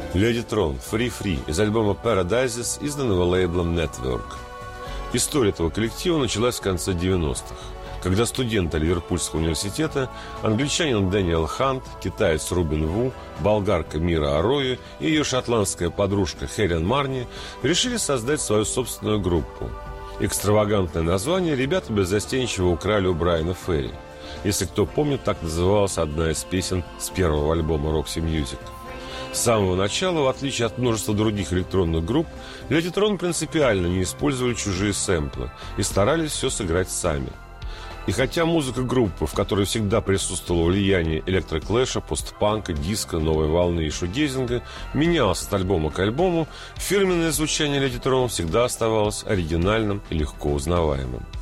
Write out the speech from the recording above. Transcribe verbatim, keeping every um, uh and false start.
Lady Tron, Free Free из альбома Paradises, изданного лейблом Network. История этого коллектива началась в конце девяностых, когда студенты Ливерпульского университета, англичанин Дэниел Хант, китаец Рубин Ву, болгарка Мира Арои и ее шотландская подружка Хелен Марни решили создать свою собственную группу. Экстравагантное название ребята беззастенчиво украли у Брайана Ферри. Если кто помнит, так называлась одна из песен с первого альбома Roxy Music. С самого начала, в отличие от множества других электронных групп, Lady Tron принципиально не использовали чужие сэмплы и старались все сыграть сами. И хотя музыка группы, в которой всегда присутствовало влияние электроклэша, постпанка, диска, новой волны и шугейзинга, менялось от альбома к альбому, фирменное звучание Lady Tron всегда оставалось оригинальным и легко узнаваемым.